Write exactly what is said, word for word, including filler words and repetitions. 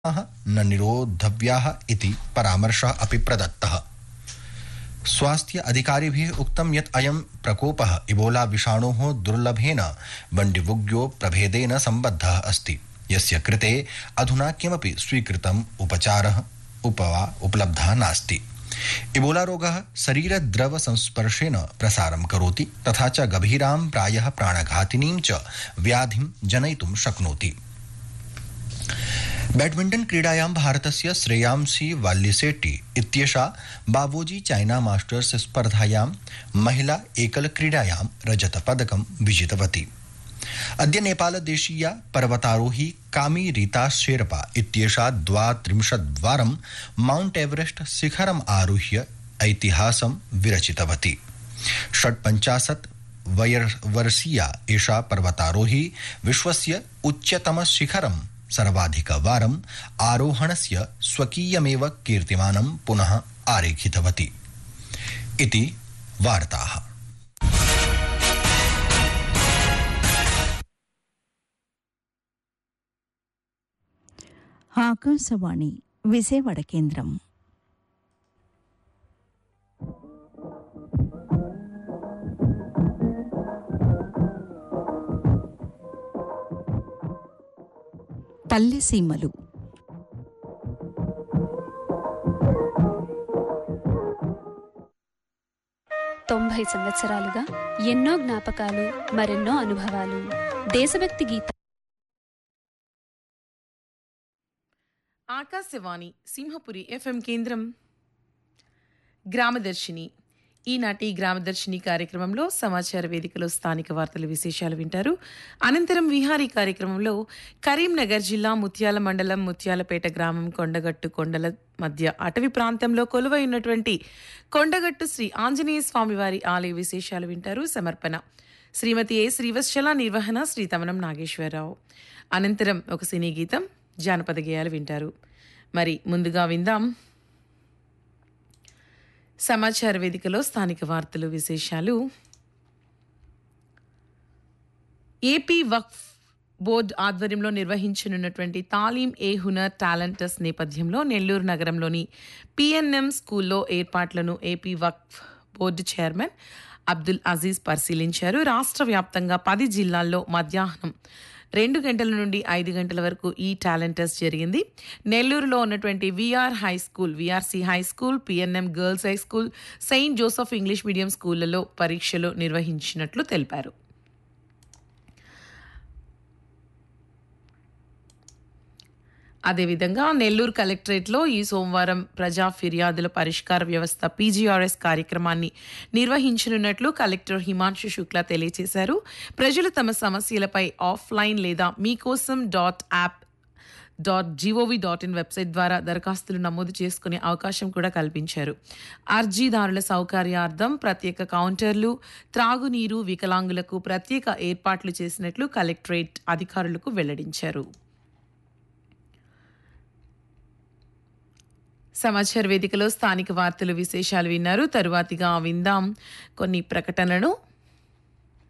न निरोधव्याः इति परामर्शः अपि प्रदत्तः। स्वास्थ्य अधिकारिभिः उक्तं यत् अयं प्रकोपः इबोला विषाणोः दुर्लभेन बण्डिबुग्यो प्रभेदेन सम्बद्धः अस्ति, यस्य कृते अधुना किमपि स्वीकृतम् उपचारः उपवा उपलब्धः नास्ति। इबोला रोगः शरीरद्रव संस्पर्शेन प्रसारं करोति तथा च गभीरां प्रायः प्राणघातिनीं च व्याधिं जनयितुं शक्नोति। बैडमिण्टन क्रीडायां भारतस्य श्रेयांसी वाल्लिसेट्टी इत्येषा बावोजी चाइना मास्टर्स स्पर्धायां महिला एकल क्रीडायां रजतपदकं विजितवती। अद्य नेपालदेशीया पर्वतारोही कामी रीता शेर्पा इत्येषा द्वात्रिंशद्वारं माउंट एवरेस्ट शिखरम् आरुह्य ऐतिहासं विरचितवती। षट्पञ्चाशत् वर्षीया एषा पर्वतारोही विश्वस्य उच्चतमशिखरं सर्वाधिकवारम् आरोहणस्य स्वकीयमेव कीर्तिमानं पुनः आरेखितवती इति वार्ताः। ఆకాశవాణి విజయవాడ కేంద్రం. పల్లె సీమలు. తొంభై సంవత్సరాలుగా ఎన్నో జ్ఞాపకాలు, మరెన్నో అనుభవాలు. దేశభక్తి గీత. ఆకాశవాణి సింహపురి ఎఫ్ఎం కేంద్రం. గ్రామదర్శిని. ఈనాటి గ్రామదర్శిని కార్యక్రమంలో సమాచార వేదికలో స్థానిక వార్తల విశేషాలు వింటారు. అనంతరం విహారీ కార్యక్రమంలో కరీంనగర్ జిల్లా ముత్యాల మండలం ముత్యాలపేట గ్రామం కొండగట్టు కొండల మధ్య అటవీ ప్రాంతంలో కొలువై ఉన్నటువంటి కొండగట్టు శ్రీ ఆంజనేయ స్వామి వారి ఆలయ విశేషాలు వింటారు. సమర్పణ శ్రీమతి ఏ శ్రీవత్సల, నిర్వహణ శ్రీ తమనం నాగేశ్వరరావు. అనంతరం ఒక సినీ గీతం, జానపద గేయాలు వింటారు. మరి ముందుగా విందాం సమాచార వేదికలో స్థానిక వార్తలు విశేషాలు. ఏపీ వక్ఫ్ బోర్డు ఆధ్వర్యంలో నిర్వహించనున్నటువంటి తాలీం ఏ హునర్ టాలెంటస్ నేపథ్యంలో నెల్లూరు నగరంలోని పిఎన్ఎం స్కూల్లో ఏర్పాట్లను ఏపీ వక్ఫ్ బోర్డు చైర్మన్ అబ్దుల్ అజీజ్ పరిశీలించారు. రాష్ట్ర వ్యాప్తంగా పది జిల్లాల్లో మధ్యాహ్నం రెండు గంటల నుండి ఐదు గంటల వరకు ఈ టాలెంట్ టెస్ట్ జరిగింది. నెల్లూరులో ఉన్నటువంటి VR high school, VRC high school, PNM girls high school, Saint Joseph English medium స్కూళ్లలో పరీక్షలు నిర్వహించినట్లు తెలిపారు. అదేవిధంగా నెల్లూరు కలెక్టరేట్లో ఈ సోమవారం ప్రజా ఫిర్యాదుల పరిష్కార వ్యవస్థ పీజీఆర్ఎస్ కార్యక్రమాన్ని నిర్వహించనున్నట్లు కలెక్టర్ హిమాంశు శుక్లా తెలియజేశారు. ప్రజలు తమ సమస్యలపై ఆఫ్లైన్ లేదా మీకోసం dot app dot GOV dot in website ద్వారా దరఖాస్తులు నమోదు చేసుకునే అవకాశం కూడా కల్పించారు. అర్జీదారుల సౌకర్యార్థం ప్రత్యేక కౌంటర్లు, త్రాగునీరు, వికలాంగులకు ప్రత్యేక ఏర్పాట్లు చేసినట్లు కలెక్టరేట్ అధికారులకు వెల్లడించారు. సమాచార వేదికలో స్థానిక వార్తలు విశేషాలు విన్నారు. తరువాతిగా విందాం కొన్ని ప్రకటనలను.